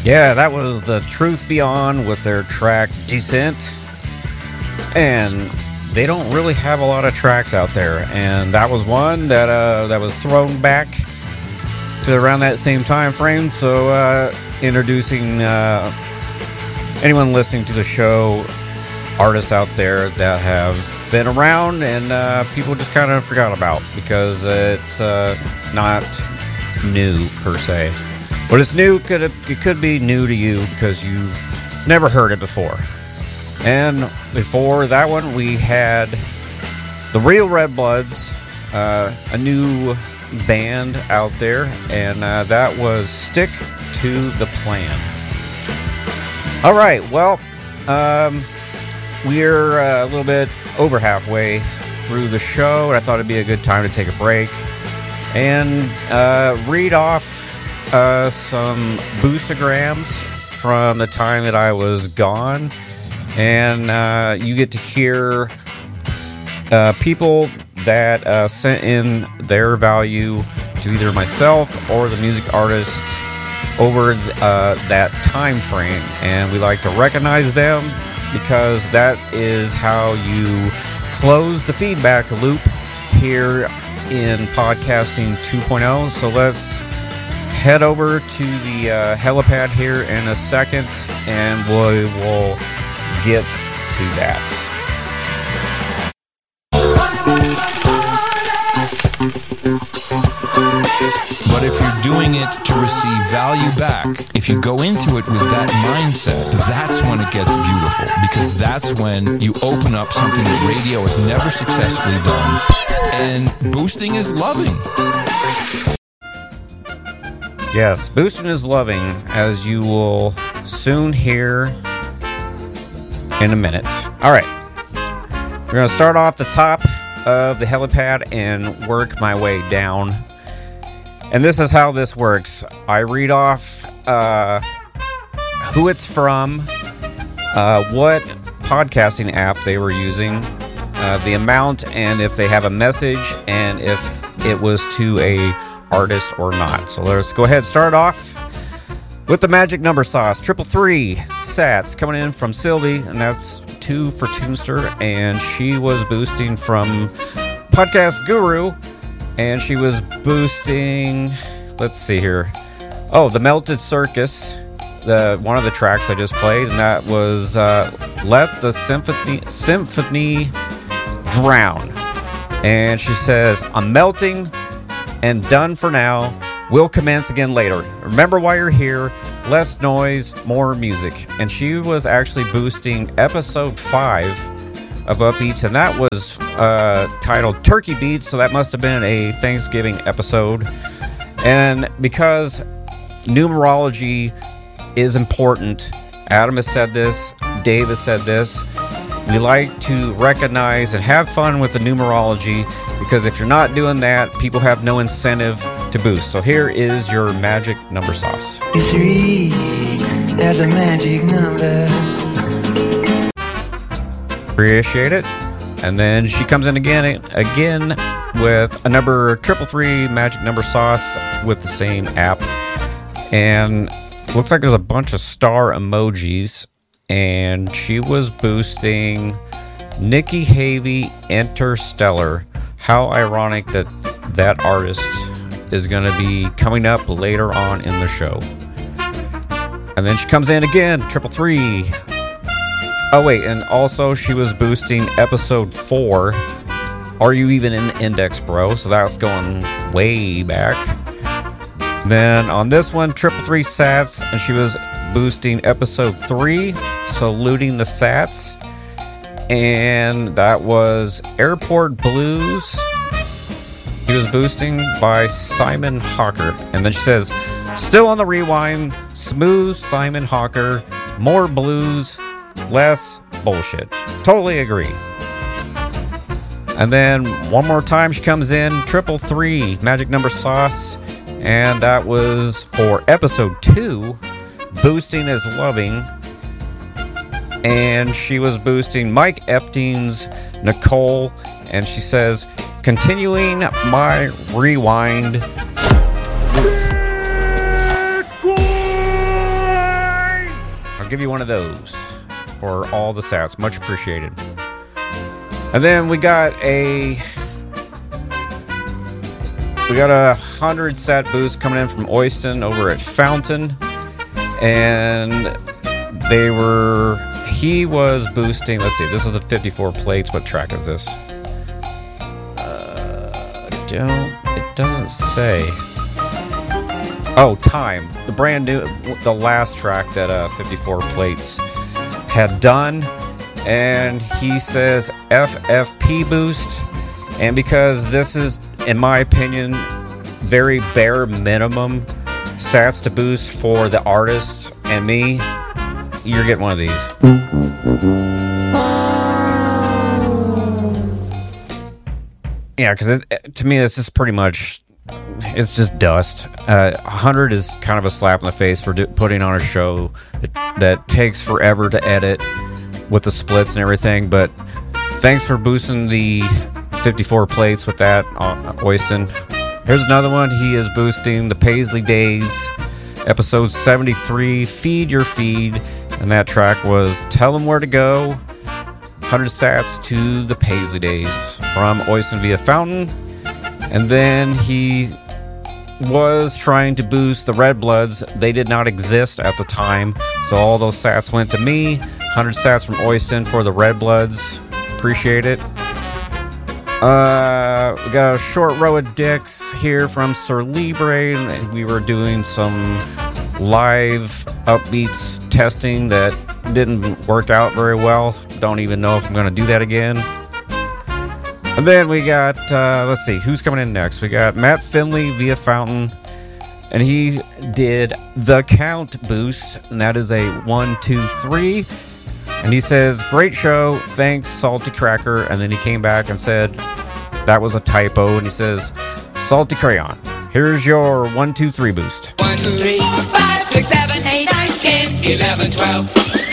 Yeah, that was The Truth Beyond with their track Descent. And they don't really have a lot of tracks out there. And that was one that was thrown back to around that same time frame. So introducing anyone listening to the show, artists out there that have been around and people just kind of forgot about because it's not new per se. But it's new. It could be new to you because you've never heard it before. And before that one, we had the Real Red Bloods, a new band out there, and that was Stick to the Plan. All right, well, we're a little bit over halfway through the show, and I thought it'd be a good time to take a break and read off some boostograms from the time that I was gone, and you get to hear people that sent in their value to either myself or the music artist over that time frame, and we like to recognize them because that is how you close the feedback loop here in Podcasting 2.0. So let's head over to the helipad here in a second, and we will get to that. But if you're doing it to receive value back, if you go into it with that mindset, that's when it gets beautiful, because that's when you open up something that radio has never successfully done, and boosting is loving. Yes, boosting is loving, as you will soon hear in a minute. All right, we're going to start off the top of the helipad and work my way down. And this is how this works. I read off who it's from, what podcasting app they were using, the amount, and if they have a message, and if it was to a artist or not. So let's go ahead and start off with the magic number sauce. 333 sats coming in from Sylvie, and that's 2 for Tunester, and she was boosting from Podcast Guru, and she was boosting, let's see here, The Melted Circus, one of the tracks I just played, and that was Let the Symphony Drown. And she says, I'm melting and done for now. We'll commence again later. Remember why you're here. Less noise, more music. And she was actually boosting episode 5 of Upbeats, and that was titled Turkey Beats, so that must have been a Thanksgiving episode. And because numerology is important, Adam has said this, Dave has said this, we like to recognize and have fun with the numerology, because if you're not doing that, people have no incentive to boost. So here is your magic number sauce. 3, there's a magic number. Appreciate it. And then she comes in again with a number 333 magic number sauce with the same app. And looks like there's a bunch of star emojis. And she was boosting Nikki Havey Interstellar. How ironic that that artist is going to be coming up later on in the show. And then she comes in again, 333. Oh wait, and also she was boosting episode 4. Are you even in the index, bro? So that's going way back. Then on this one, 333 sats, and she was boosting episode 3, saluting the sats. And that was Airport Blues. He was boosting by Simon Hawker. And then she says, still on the rewind, smooth Simon Hawker, more blues, less bullshit. Totally agree. And then one more time she comes in, 333 magic number sauce, and that was for episode 2, boosting is loving. And she was boosting Mike Epstein's Nicole, and she says, continuing my rewind. I'll give you one of those for all the sats. Much appreciated. And then we got a 100 sat boost coming in from Oyston over at Fountain, and he was boosting. Let's see, this is the 54 plates. What track is this? It doesn't say. Oh, Time, the brand new, the last track that 54 plates had done, and he says FFP boost, and because this is, in my opinion, very bare minimum sats to boost for the artist and me, you're getting one of these. Yeah, because to me, it's just pretty much, it's just dust. 100 is kind of a slap in the face for putting on a show that takes forever to edit with the splits and everything, but thanks for boosting the 54 plates with that, Oyston. Here's another one. He is boosting the Paisley Days, episode 73, Feed Your Feed, and that track was Tell 'Em Where to Go. 100 sats to the Paisley Days from Oyston via Fountain. And then he was trying to boost the Red Bloods. They did not exist at the time, so all those sats went to me. 100 sats from Oyston for the Red Bloods. Appreciate it. We got a short row of dicks here from Sir Libre. We were doing some live upbeats testing that didn't work out very well. Don't even know if I'm going to do that again. And then we got, let's see, who's coming in next? We got Matt Finley via Fountain, and he did the Count boost, and that is a 1, 2, 3. And he says, great show, thanks, Salty Cracker. And then he came back and said that was a typo, and he says, Salty Crayon, here's your 1, 2, 3 boost. 1, 2, 3, 4, 5, 6, 7, 8, 9, 10, 11, 12.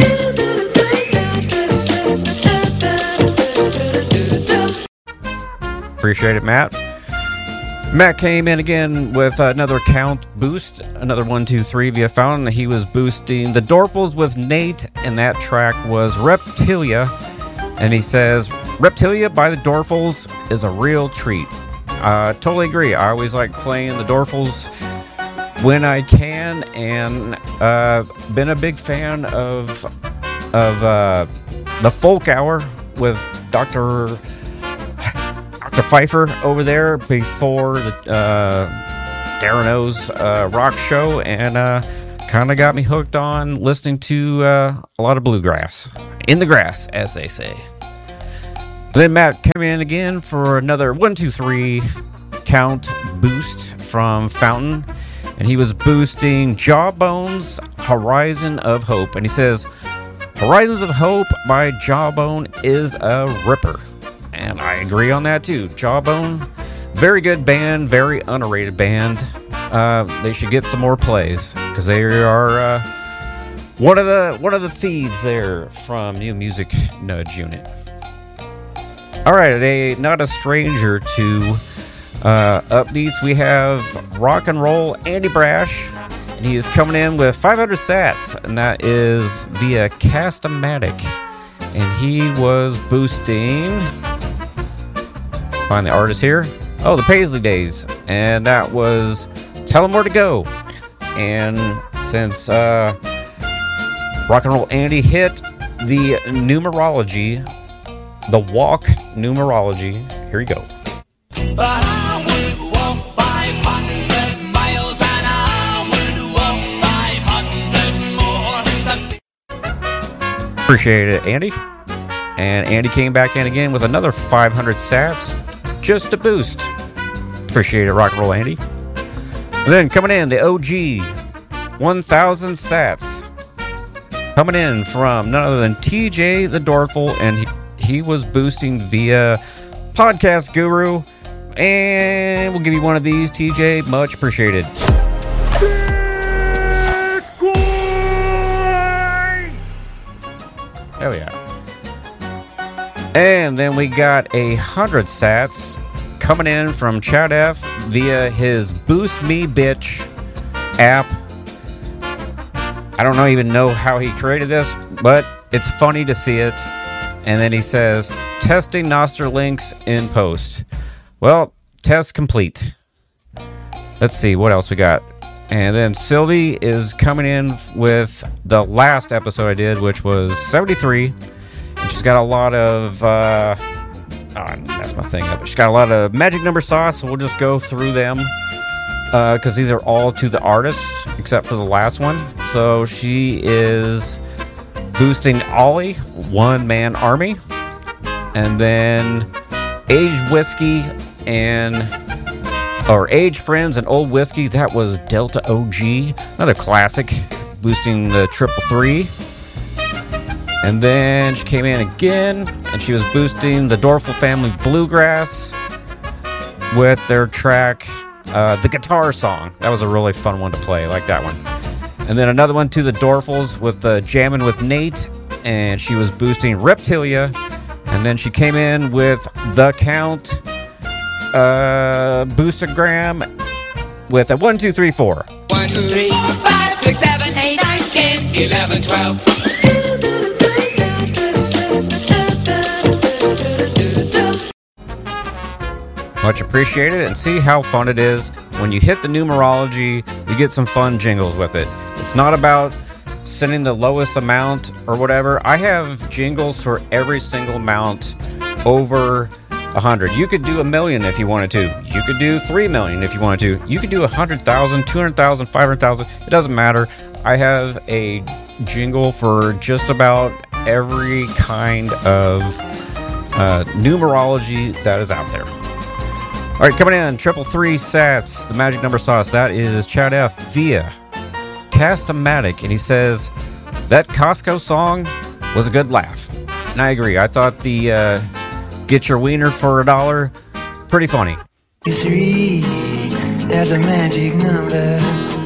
Appreciate it, Matt. Matt came in again with another Count boost, another 1, 2, 3 via Fountain. He was boosting the Dorples with Nate, and that track was Reptilia. And he says, Reptilia by the Dorples is a real treat. Totally agree. I always like playing the Dorples when I can, and been a big fan of the Folk Hour with Dr. Pfeiffer over there before the Darren O's rock show, and kind of got me hooked on listening to a lot of bluegrass. In the grass, as they say. Then Matt came in again for another 1, 2, 3 Count boost from Fountain, and he was boosting Jawbone's Horizon of Hope, and he says, Horizons of Hope by Jawbone is a ripper. And I agree on that too. Jawbone, very good band, very underrated band. They should get some more plays because they are one of the feeds there from New Music Nudge Unit. All right, not a stranger to upbeats. We have rock and roll Andy Brash, and he is coming in with 500 sats, and that is via Cast-O-Matic, and he was boosting. Find the artist here. Oh, the Paisley Days, and that was Tell 'Em Where to Go. And since Rock and Roll Andy hit the numerology, the walk numerology, here you go. But I would walk 500 miles and I would walk 500 more. Appreciate it, Andy. And Andy came back in again with another 500 sats just to boost. Appreciate it, Rock and Roll Andy. And then coming in, the OG 1000 sats. Coming in from none other than TJ the Dorful, and he was boosting via Podcast Guru. And we'll give you one of these, TJ. Much appreciated. Hell yeah. And then we got 100 sats coming in from Chad F via his Boost Me Bitch app. I don't even know how he created this, but it's funny to see it. And then he says, testing Nostr links in post. Well, test complete. Let's see what else we got. And then Sylvie is coming in with the last episode I did, which was 73. And she's got a lot of... I messed my thing up. She's got a lot of magic number sauce, so we'll just go through them. Because these are all to the artist, except for the last one. So she is... boosting Ollie, One Man Army, and then Aged Whiskey or Aged Friends and Old Whiskey. That was Delta OG, another classic, boosting the 333. And then she came in again, and she was boosting the Dorful Family Bluegrass with their track, the guitar song. That was a really fun one to play. I like that one. And then another one to the Dorfels with Jammin' with Nate, and she was boosting Reptilia. And then she came in with The Count Boostagram with a 1, 2, 3, 4. 1, 2, 3, 4, 5, 6, 7, 8, 9, 10, 11, 12. Much appreciated, and see how fun it is. When you hit the numerology, you get some fun jingles with it. It's not about sending the lowest amount or whatever. I have jingles for every single amount over 100. You could do 1 million if you wanted to. You could do 3 million if you wanted to. You could do 100,000, 200,000, 500,000. It doesn't matter. I have a jingle for just about every kind of numerology that is out there. All right, coming in, 333 sats, the magic number sauce. That is Chad F via Cast-O-Matic, and he says that Costco song was a good laugh. And I agree. I thought the Get Your Wiener for $1 pretty funny. 3, there's a magic number.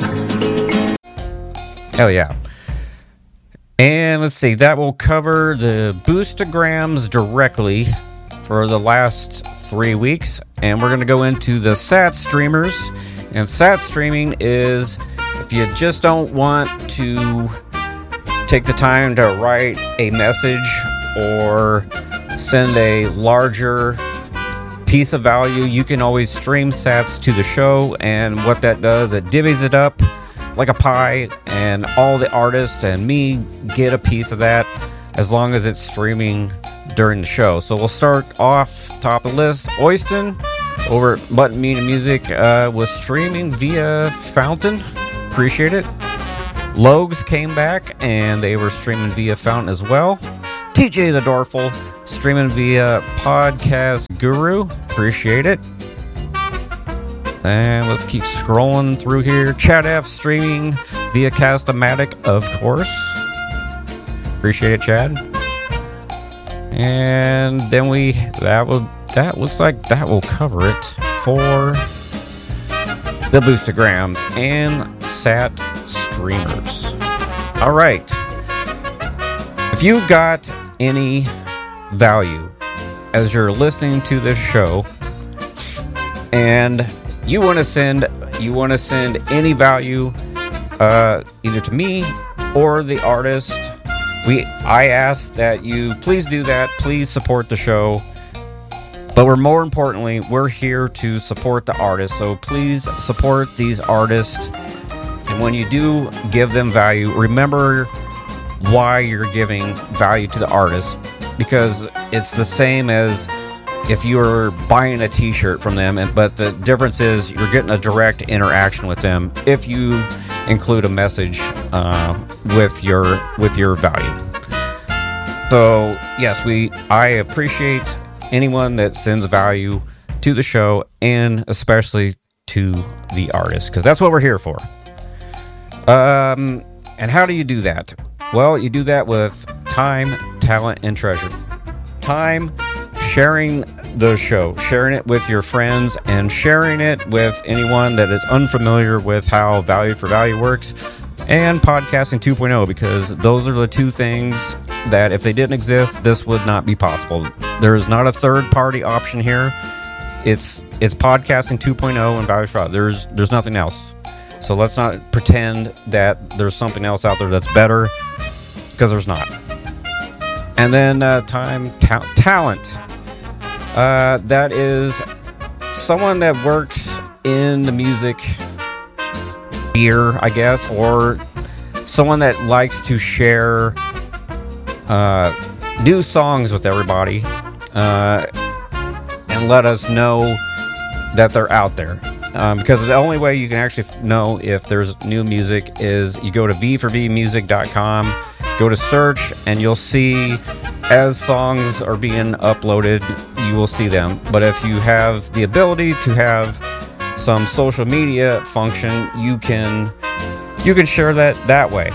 Hell yeah. And let's see, that will cover the Boostagrams directly for the last 3 weeks, and we're going to go into the sat streamers. And sat streaming is if you just don't want to take the time to write a message or send a larger piece of value, you can always stream sats to the show, and what that does, it divvies it up like a pie, and all the artists and me get a piece of that as long as it's streaming during the show. So we'll start off top of the list. Oyston over at Button Media Music was streaming via Fountain. Appreciate it. Logs came back and they were streaming via Fountain as well. TJ the Dorful streaming via Podcast Guru. Appreciate it. And let's keep scrolling through here. Chad F streaming via Cast-O-Matic, of course. Appreciate it, Chad. And then that looks like that will cover it for the Boostagrams and sat streamers. All right. If you got any value as you're listening to this show and you want to send any value either to me or the artist, I ask that you please do that. Please support the show. But more importantly, we're here to support the artists. So please support these artists. And when you do give them value, remember why you're giving value to the artist. Because it's the same as if you're buying a t-shirt from them, but the difference is you're getting a direct interaction with them if you include a message with your value. So yes, I appreciate anyone that sends value to the show, and especially to the artist, because that's what we're here for. And how do you do that? Well, you do that with time, talent, and treasure. Time, sharing the show, sharing it with your friends, and sharing it with anyone that is unfamiliar with how Value for Value works, and Podcasting 2.0, because those are the two things that if they didn't exist, this would not be possible. There is not a third-party option here. It's Podcasting 2.0 and Value for Value. There's nothing else. So let's not pretend that there's something else out there that's better, because there's not. And then talent. That is someone that works in the music sphere, I guess, or someone that likes to share new songs with everybody and let us know that they're out there. Because the only way you can actually know if there's new music is you go to v4vmusic.com, go to search, and you'll see as songs are being uploaded, you will see them. But if you have the ability to have some social media function, you can share that way.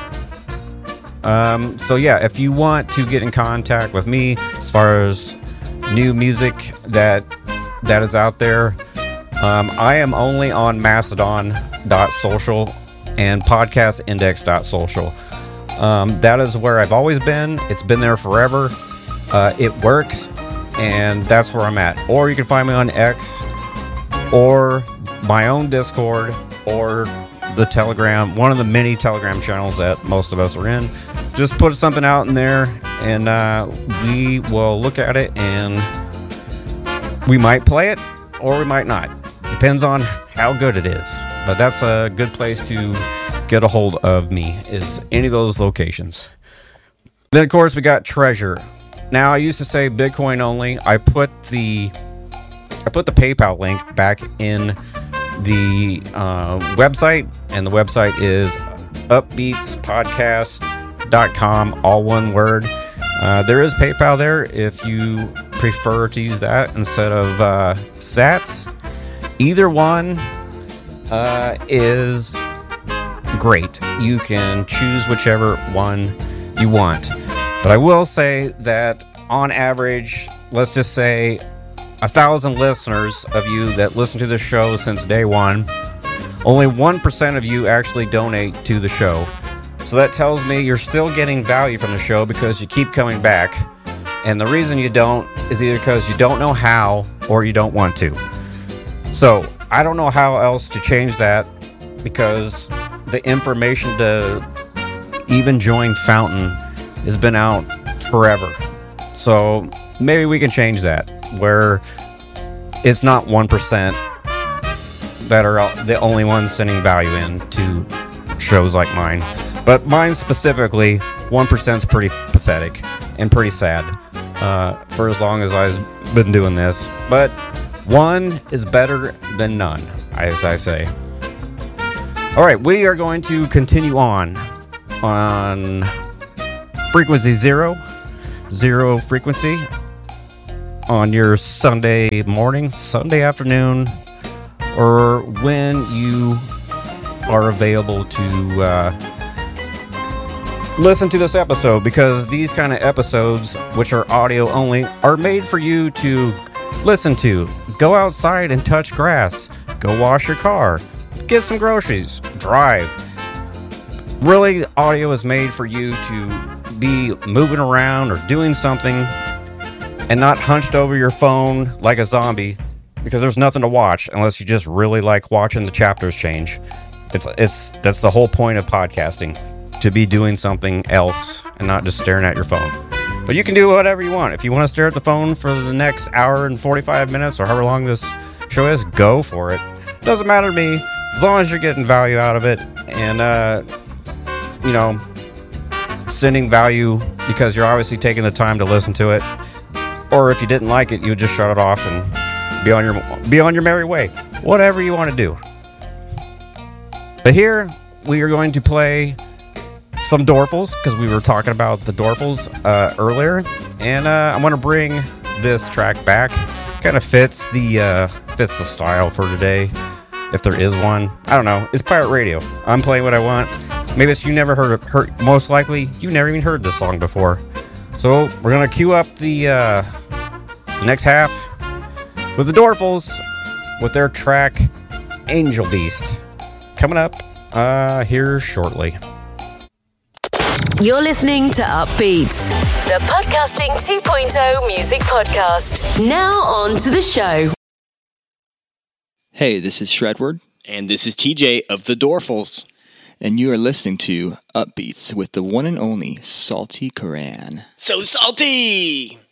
So yeah, if you want to get in contact with me as far as new music that is out there, I am only on mastodon.social and podcastindex.social. That is where I've always been. It's been there forever. It works, and that's where I'm at. Or you can find me on X, or my own Discord, or the Telegram, one of the many Telegram channels that most of us are in. Just put something out in there, and we will look at it, and we might play it, or we might not. Depends on how good it is. But that's a good place to get a hold of me, is any of those locations. Then, of course, we got Treasure. Now, I used to say Bitcoin only. I put the PayPal link back in the website, and the website is upbeatspodcast.com, all one word. There is PayPal there if you prefer to use that instead of Sats. Either one is great. You can choose whichever one you want. But I will say that on average, let's just say 1,000 listeners of you that listen to the show since day one, only 1% of you actually donate to the show. So that tells me you're still getting value from the show because you keep coming back. And the reason you don't is either because you don't know how or you don't want to. So I don't know how else to change that, because the information to even join Fountain has been out forever. So maybe we can change that, where it's not 1% that are the only ones sending value in to shows like mine. But mine specifically, 1% is pretty pathetic and pretty sad for as long as I've been doing this. But one is better than none, as I say. All right, we are going to continue on frequency zero frequency on your Sunday morning, Sunday afternoon, or when you are available to listen to this episode, because these kind of episodes, which are audio only, are made for you to listen to. Go outside and touch grass. Go wash your car. Get some groceries. Drive. Really, audio is made for you to be moving around or doing something and not hunched over your phone like a zombie, because there's nothing to watch unless you just really like watching the chapters change. That's the whole point of podcasting, to be doing something else and not just staring at your phone. But you can do whatever you want. If you want to stare at the phone for the next hour and 45 minutes or however long this show is, go for it. Doesn't matter to me, as long as you're getting value out of it and, sending value because you're obviously taking the time to listen to it. Or if you didn't like it, you would just shut it off and be on your merry way. Whatever you want to do. But here, we are going to play some Dorfles, because we were talking about the Dorfles earlier, and I'm going to bring this track back. Kind of fits the style for today, if there is one. I don't know. It's pirate radio. I'm playing what I want. Maybe it's you never heard. Most likely, you never even heard this song before. So we're going to cue up the next half with the Dorfles with their track Angel Beast, coming up here shortly. You're listening to Upbeats, the Podcasting 2.0 music podcast. Now on to the show. Hey, this is Shredward, And this is TJ of the Dorfles. And you are listening to Upbeats with the one and only Salty Karan. So salty!